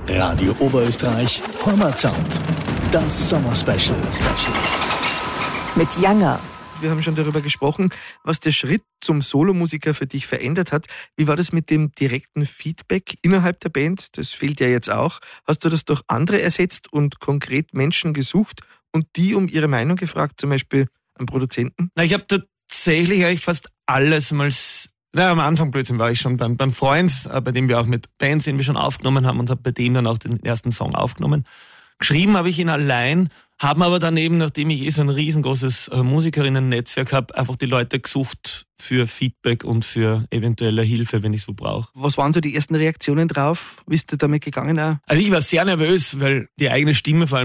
Radio Oberösterreich, Heimatsound. Das Sommer-Special. Mit Younger. Wir haben schon darüber gesprochen, was der Schritt zum Solomusiker für dich verändert hat. Wie war das mit dem direkten Feedback innerhalb der Band? Das fehlt ja jetzt auch. Hast du das durch andere ersetzt und konkret Menschen gesucht und die um ihre Meinung gefragt, zum Beispiel einen Produzenten? Ich habe tatsächlich eigentlich fast alles mal... am Anfang plötzlich war ich schon beim Freund, bei dem wir auch mit Bands irgendwie schon aufgenommen haben und habe bei dem dann auch den ersten Song aufgenommen. Geschrieben habe ich ihn allein, haben aber dann eben, nachdem ich so ein riesengroßes Musikerinnen-Netzwerk habe, einfach die Leute gesucht für Feedback und für eventuelle Hilfe, wenn ich es wo brauche. Was waren so die ersten Reaktionen drauf? Wie ist du damit gegangen auch? Also ich war sehr nervös, weil die eigene Stimme vor allem